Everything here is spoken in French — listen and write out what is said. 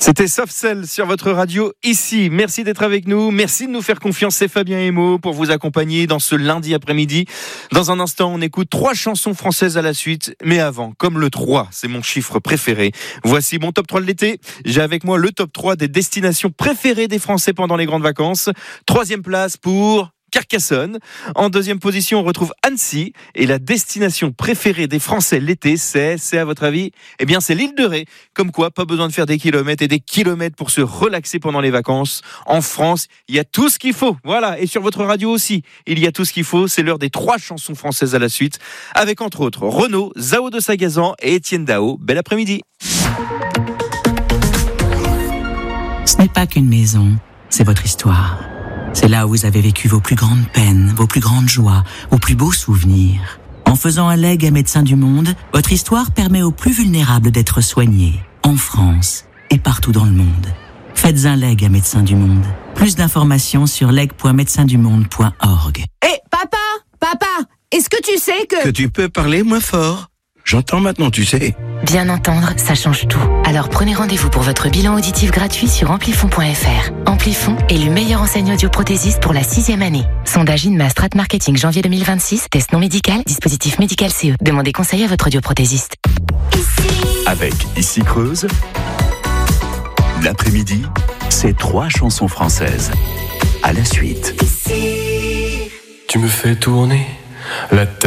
C'était Soft Cell sur votre radio ici. Merci d'être avec nous. Merci de nous faire confiance. C'est Fabien Emo pour vous accompagner dans ce lundi après-midi. Dans un instant, on écoute 3 chansons françaises à la suite. Mais avant, comme le 3, c'est mon chiffre préféré. Voici mon top 3 de l'été. J'ai avec moi le top 3 des destinations préférées des Français pendant les grandes vacances. 3e place pour Carcassonne. En 2e position, on retrouve Annecy. Et la destination préférée des Français l'été, c'est à votre avis? Eh bien, c'est l'île de Ré. Comme quoi, pas besoin de faire des kilomètres et des kilomètres pour se relaxer pendant les vacances. En France, il y a tout ce qu'il faut. Voilà. Et sur votre radio aussi, il y a tout ce qu'il faut. C'est l'heure des 3 chansons françaises à la suite. Avec entre autres Renaud, Zao de Sagazan et Étienne Dao. Bel après-midi. Ce n'est pas qu'une maison, c'est votre histoire. C'est là où vous avez vécu vos plus grandes peines, vos plus grandes joies, vos plus beaux souvenirs. En faisant un legs à Médecins du Monde, votre histoire permet aux plus vulnérables d'être soignés, en France et partout dans le monde. Faites un legs à Médecins du Monde. Plus d'informations sur leg.médecindumonde.org. Hé, papa, est-ce que tu sais que tu peux parler moins fort? J'entends maintenant, tu sais. Bien entendre, ça change tout. Alors prenez rendez-vous pour votre bilan auditif gratuit sur amplifon.fr. Amplifon, élu meilleure enseigne audioprothésiste pour la 6e année. Sondage INMA Strat Marketing janvier 2026, test non médical, dispositif médical CE. Demandez conseil à votre audioprothésiste. Avec Ici Creuse, l'après-midi, c'est 3 chansons françaises. À la suite. Tu me fais tourner la tête.